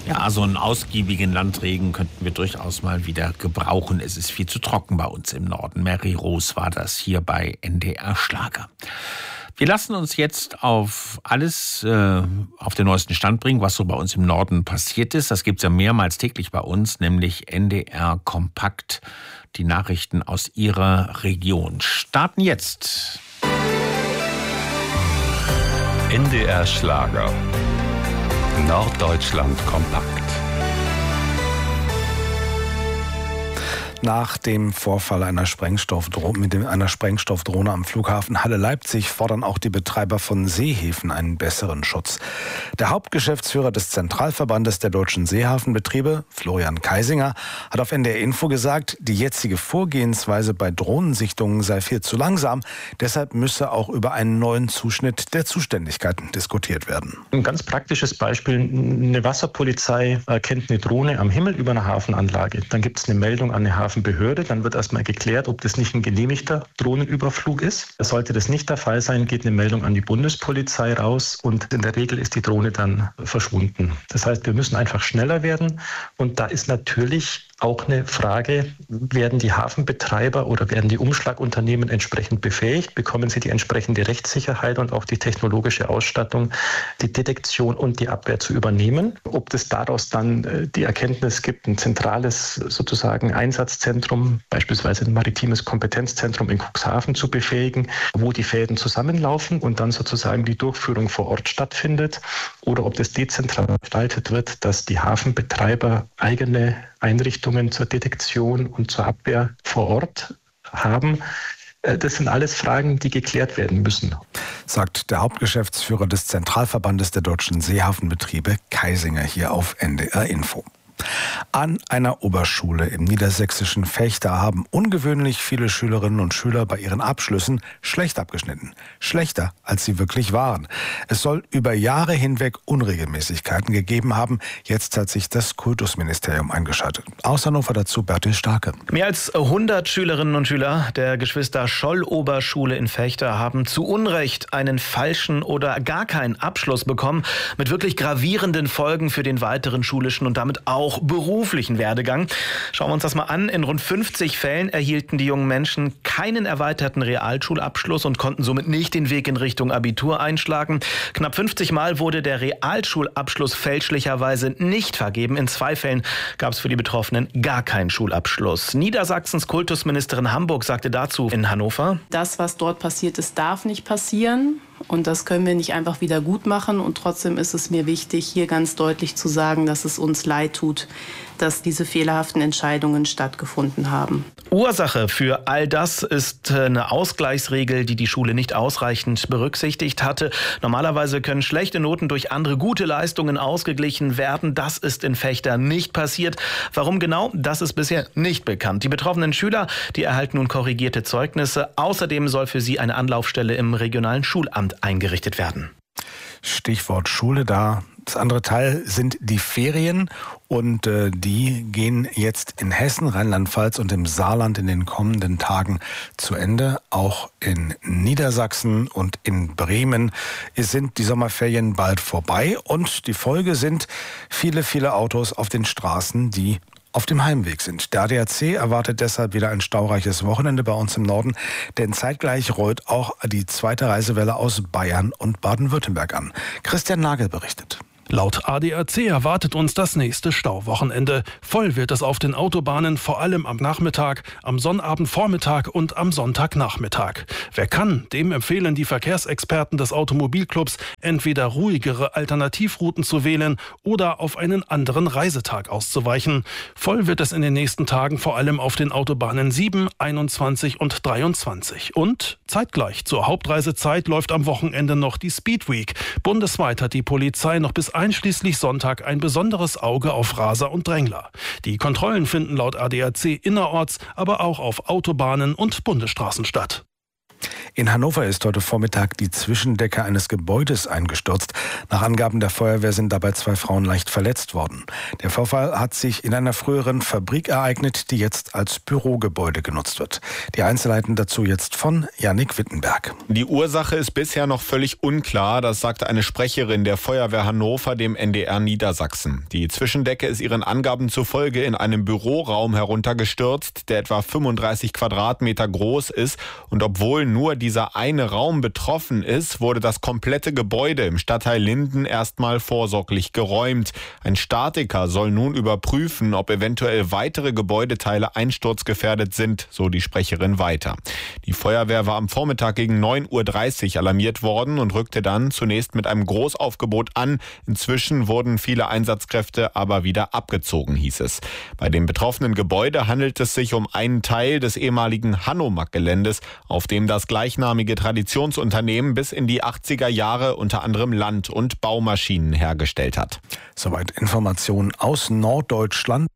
Ja, so einen ausgiebigen Landregen könnten wir durchaus mal wieder gebrauchen. Es ist viel zu trocken bei uns im Norden. Mary Rose war das hier bei NDR Schlager. Wir lassen uns jetzt auf alles auf den neuesten Stand bringen, was so bei uns im Norden passiert ist. Das gibt's ja mehrmals täglich bei uns, nämlich NDR Kompakt, die Nachrichten aus Ihrer Region. Starten jetzt. NDR Schlager. Norddeutschland kompakt. Nach dem Vorfall einer Sprengstoffdrohne am Flughafen Halle-Leipzig fordern auch die Betreiber von Seehäfen einen besseren Schutz. Der Hauptgeschäftsführer des Zentralverbandes der deutschen Seehafenbetriebe, Florian Kaisinger, hat auf NDR Info gesagt, die jetzige Vorgehensweise bei Drohnensichtungen sei viel zu langsam. Deshalb müsse auch über einen neuen Zuschnitt der Zuständigkeiten diskutiert werden. Ein ganz praktisches Beispiel, eine Wasserpolizei erkennt eine Drohne am Himmel über einer Hafenanlage. Dann gibt es eine Meldung an eine Hafenbehörde, dann wird erstmal geklärt, ob das nicht ein genehmigter Drohnenüberflug ist. Sollte das nicht der Fall sein, geht eine Meldung an die Bundespolizei raus und in der Regel ist die Drohne dann verschwunden. Das heißt, wir müssen einfach schneller werden und da ist natürlich auch eine Frage, werden die Hafenbetreiber oder werden die Umschlagunternehmen entsprechend befähigt? Bekommen sie die entsprechende Rechtssicherheit und auch die technologische Ausstattung, die Detektion und die Abwehr zu übernehmen? Ob das daraus dann die Erkenntnis gibt, ein zentrales sozusagen Einsatzzentrum, beispielsweise ein maritimes Kompetenzzentrum in Cuxhaven zu befähigen, wo die Fäden zusammenlaufen und dann sozusagen die Durchführung vor Ort stattfindet, oder ob das dezentral gestaltet wird, dass die Hafenbetreiber eigene Einrichtungen zur Detektion und zur Abwehr vor Ort haben. Das sind alles Fragen, die geklärt werden müssen, sagt der Hauptgeschäftsführer des Zentralverbandes der deutschen Seehafenbetriebe, Kaisinger, hier auf NDR Info. An einer Oberschule im niedersächsischen Vechta haben ungewöhnlich viele Schülerinnen und Schüler bei ihren Abschlüssen schlecht abgeschnitten. Schlechter, als sie wirklich waren. Es soll über Jahre hinweg Unregelmäßigkeiten gegeben haben. Jetzt hat sich das Kultusministerium eingeschaltet. Aus Hannover dazu Bertil Starke. Mehr als 100 Schülerinnen und Schüler der Geschwister Scholl-Oberschule in Vechta haben zu Unrecht einen falschen oder gar keinen Abschluss bekommen, mit wirklich gravierenden Folgen für den weiteren schulischen und damit auch beruflichen Werdegang. Schauen wir uns das mal an. In rund 50 Fällen erhielten die jungen Menschen keinen erweiterten Realschulabschluss und konnten somit nicht den Weg in Richtung Abitur einschlagen. Knapp 50 Mal wurde der Realschulabschluss fälschlicherweise nicht vergeben. In 2 Fällen gab es für die Betroffenen gar keinen Schulabschluss. Niedersachsens Kultusministerin Hamburg sagte dazu in Hannover: Das, was dort passiert ist, darf nicht passieren. Und das können wir nicht einfach wieder gut machen. Und trotzdem ist es mir wichtig, hier ganz deutlich zu sagen, dass es uns leid tut, dass diese fehlerhaften Entscheidungen stattgefunden haben. Ursache für all das ist eine Ausgleichsregel, die die Schule nicht ausreichend berücksichtigt hatte. Normalerweise können schlechte Noten durch andere gute Leistungen ausgeglichen werden. Das ist in Vechta nicht passiert. Warum genau? Das ist bisher nicht bekannt. Die betroffenen Schüler, die erhalten nun korrigierte Zeugnisse. Außerdem soll für sie eine Anlaufstelle im regionalen Schulamt eingerichtet werden. Stichwort Schule da. Das andere Teil sind die Ferien und die gehen jetzt in Hessen, Rheinland-Pfalz und im Saarland in den kommenden Tagen zu Ende. Auch in Niedersachsen und in Bremen sind die Sommerferien bald vorbei und die Folge sind viele, viele Autos auf den Straßen, die auf dem Heimweg sind. Der ADAC erwartet deshalb wieder ein staureiches Wochenende bei uns im Norden, denn zeitgleich rollt auch die zweite Reisewelle aus Bayern und Baden-Württemberg an. Christian Nagel berichtet. Laut ADAC erwartet uns das nächste Stauwochenende. Voll wird es auf den Autobahnen, vor allem am Nachmittag, am Sonnabendvormittag und am Sonntagnachmittag. Wer kann, dem empfehlen die Verkehrsexperten des Automobilclubs, entweder ruhigere Alternativrouten zu wählen oder auf einen anderen Reisetag auszuweichen. Voll wird es in den nächsten Tagen vor allem auf den Autobahnen 7, 21 und 23. Und zeitgleich zur Hauptreisezeit läuft am Wochenende noch die Speed Week. Bundesweit hat die Polizei noch bis einschließlich Sonntag ein besonderes Auge auf Raser und Drängler. Die Kontrollen finden laut ADAC innerorts, aber auch auf Autobahnen und Bundesstraßen statt. In Hannover ist heute Vormittag die Zwischendecke eines Gebäudes eingestürzt. Nach Angaben der Feuerwehr sind dabei 2 Frauen leicht verletzt worden. Der Vorfall hat sich in einer früheren Fabrik ereignet, die jetzt als Bürogebäude genutzt wird. Die Einzelheiten dazu jetzt von Jannik Wittenberg. Die Ursache ist bisher noch völlig unklar, das sagte eine Sprecherin der Feuerwehr Hannover dem NDR Niedersachsen. Die Zwischendecke ist ihren Angaben zufolge in einem Büroraum heruntergestürzt, der etwa 35 Quadratmeter groß ist, und obwohl nur dieser eine Raum betroffen ist, wurde das komplette Gebäude im Stadtteil Linden erstmal vorsorglich geräumt. Ein Statiker soll nun überprüfen, ob eventuell weitere Gebäudeteile einsturzgefährdet sind, so die Sprecherin weiter. Die Feuerwehr war am Vormittag gegen 9:30 Uhr alarmiert worden und rückte dann zunächst mit einem Großaufgebot an. Inzwischen wurden viele Einsatzkräfte aber wieder abgezogen, hieß es. Bei dem betroffenen Gebäude handelt es sich um einen Teil des ehemaligen Hanomag-Geländes, auf dem das gleichnamige Traditionsunternehmen bis in die 80er Jahre unter anderem Land- und Baumaschinen hergestellt hat. Soweit Informationen aus Norddeutschland.